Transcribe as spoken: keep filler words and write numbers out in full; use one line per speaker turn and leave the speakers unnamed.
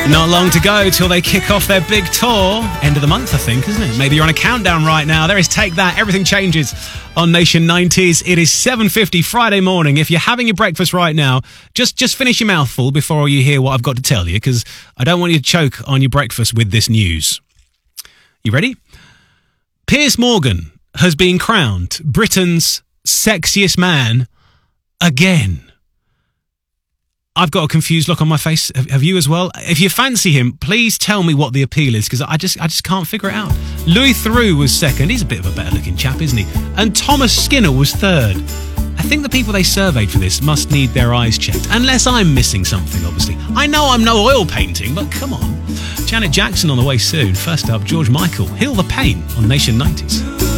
Not long to go till they kick off their big tour. End of the month, I think, isn't it? Maybe you're on a countdown right now. There is Take That. Everything changes on Nation nineties. It is seven fifty Friday morning. If you're having your breakfast right now, just, just finish your mouthful before you hear what I've got to tell you, because I don't want you to choke on your breakfast with this news. You ready? Piers Morgan has been crowned Britain's sexiest man again. I've got a confused look on my face. Have, have you as well? If you fancy him, please tell me what the appeal is, because I just I just can't figure it out. Louis Theroux was second. He's a bit of a better-looking chap, isn't he? And Thomas Skinner was third. I think the people they surveyed for this must need their eyes checked, unless I'm missing something, obviously. I know I'm no oil painting, but come on. Janet Jackson on the way soon. First up, George Michael, Heal the Pain on Nation nineties.